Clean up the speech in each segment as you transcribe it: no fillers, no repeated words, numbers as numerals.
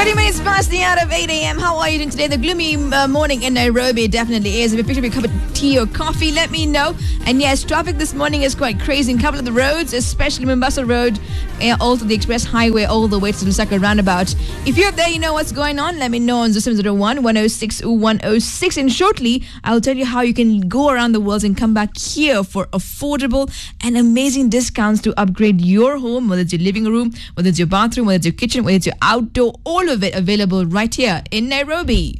30 minutes past the hour of 8 a.m. How are you doing today? The gloomy morning in Nairobi definitely is. If you picked up a cup of tea or coffee, let me know. And yes, traffic this morning is quite crazy in a couple of the roads, especially Mombasa Road, also the Express Highway, all the way to the Lusaka roundabout. If you're up there, you know what's going on. Let me know on 0701 106 106. And shortly, I'll tell you how you can go around the world and come back here for affordable and amazing discounts to upgrade your home, whether it's your living room, whether it's your bathroom, whether it's your kitchen, whether it's your outdoor, all of it available right here in Nairobi.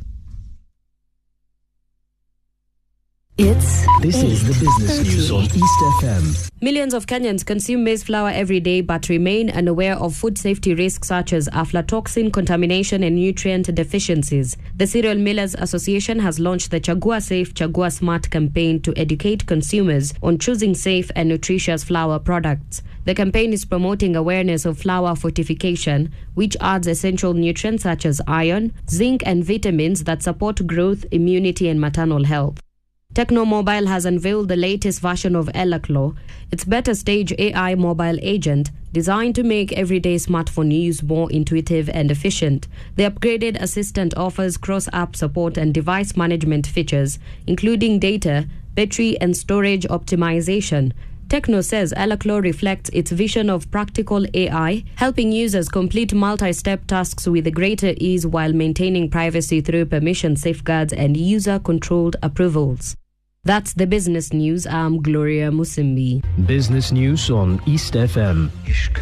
This is the business news on East FM. Millions of Kenyans consume maize flour every day but remain unaware of food safety risks such as aflatoxin contamination and nutrient deficiencies. The Cereal Millers Association has launched the Chagua Safe, Chagua Smart campaign to educate consumers on choosing safe and nutritious flour products. The campaign is promoting awareness of flour fortification, which adds essential nutrients such as iron, zinc, and vitamins that support growth, immunity, and maternal health. Tecno Mobile has unveiled the latest version of Elaclo, its better stage AI mobile agent, designed to make everyday smartphone use more intuitive and efficient. The upgraded assistant offers cross-app support and device management features, including data, battery, and storage optimization. Tecno says Elaclo reflects its vision of practical AI, helping users complete multi-step tasks with greater ease while maintaining privacy through permission safeguards and user-controlled approvals. That's the business news. I'm Gloria Musimbi. Business news on East FM.